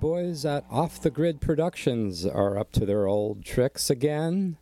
boys at Off the Grid Productions are up to their old tricks again.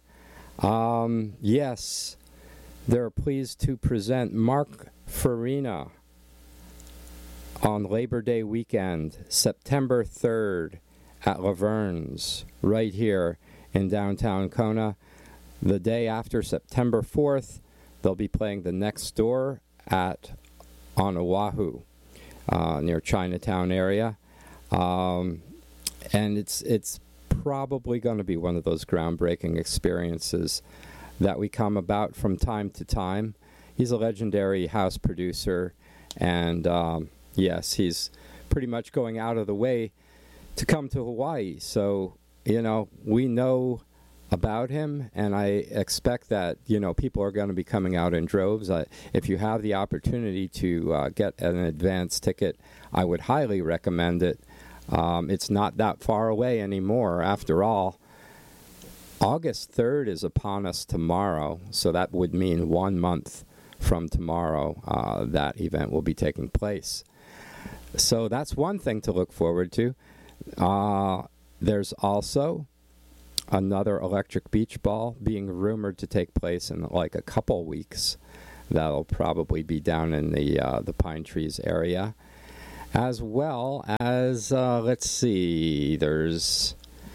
Yes, they're pleased to present Mark Farina on Labor Day weekend, September 3rd at Laverne's, right here in downtown Kona. The day after, September 4th, they'll be playing the next door on Oahu, near Chinatown area. And it's probably going to be one of those groundbreaking experiences that we come about from time to time. He's a legendary house producer, and yes, he's pretty much going out of the way to come to Hawaii. So, we know about him, and I expect that, people are going to be coming out in droves. If you have the opportunity to get an advance ticket, I would highly recommend it. It's not that far away anymore. After all, August 3rd is upon us tomorrow, so that would mean 1 month from tomorrow that event will be taking place. So that's one thing to look forward to. There's also another electric beach ball being rumored to take place in like a couple weeks. That'll probably be down in the Pine Trees area. As well as, let's see, there's,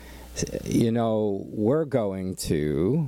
we're going to,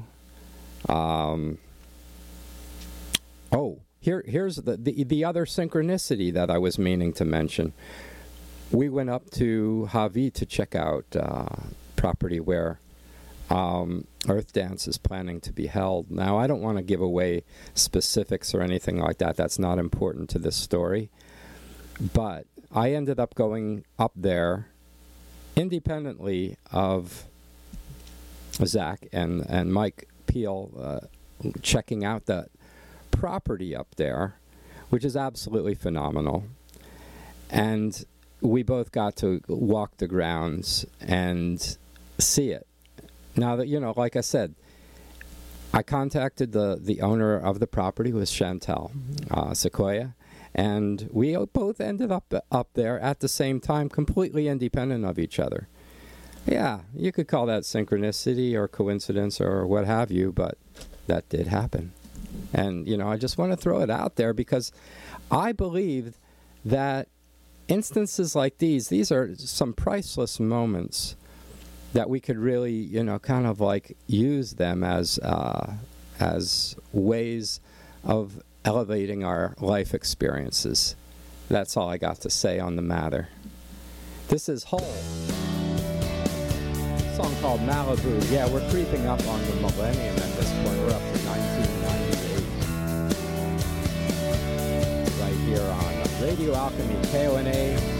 here's the other synchronicity that I was meaning to mention. We went up to Hawi to check out property where Earth Dance is planning to be held. Now, I don't want to give away specifics or anything like that. That's not important to this story. But I ended up going up there independently of Zach and Mike Peel checking out the property up there, which is absolutely phenomenal. And we both got to walk the grounds and see it. Now, that like I said, I contacted the owner of the property, was Chantel Sequoia, and we both ended up there at the same time, completely independent of each other. Yeah, you could call that synchronicity or coincidence or what have you, but that did happen. And, I just want to throw it out there because I believe that instances like these are some priceless moments that we could really, kind of like use them as ways of elevating our life experiences. That's all I got to say on the matter. This is Hole. A song called Malibu. Yeah, we're creeping up on the millennium at this point. We're up to 1998. Right here on Radio Alchemy, KONA